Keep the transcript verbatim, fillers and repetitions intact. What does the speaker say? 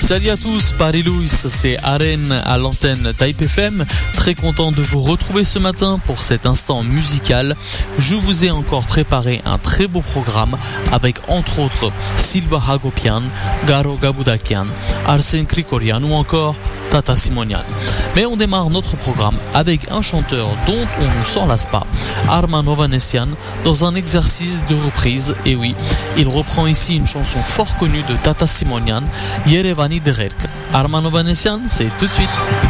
Salut à tous, Paris Louis, c'est Aren à l'antenne Type F M. Très content de vous retrouver ce matin pour cet instant musical. Je vous ai encore préparé un très beau programme avec entre autres Silva Hagopian, Garo Gabudakian, Arsène Krikorian ou encore Tata Simonian. Mais on démarre notre programme avec un chanteur dont on ne s'en lasse pas, Arman Ovanessian, dans un exercice de reprise. Et oui, il reprend ici une chanson fort connue de Tata Simonian, Yerevani Derek. Arman Ovanessian, c'est tout de suite.